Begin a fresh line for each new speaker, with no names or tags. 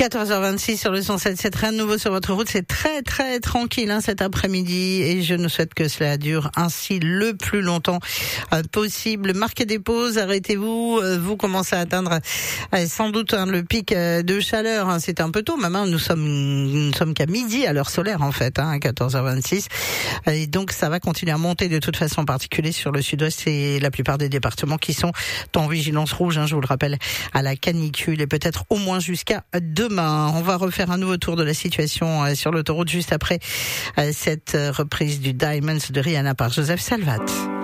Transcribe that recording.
14h26 sur le 107.7, rien de nouveau sur votre route, c'est très très tranquille cet après-midi et je nous souhaite que cela dure ainsi le plus longtemps possible. Marquez des pauses, arrêtez-vous, vous commencez à atteindre sans doute le pic de chaleur, c'est un peu tôt, maman, nous sommes qu'à midi à l'heure solaire en fait, 14h26, et donc ça va continuer à monter de toute façon, en particulier sur le sud-ouest et la plupart des départements qui sont en vigilance rouge, je vous le rappelle, à la canicule et peut-être au moins jusqu'à demain. On va refaire un nouveau tour de la situation sur l'autoroute juste après cette reprise du Diamonds de Rihanna par Joseph Salvat.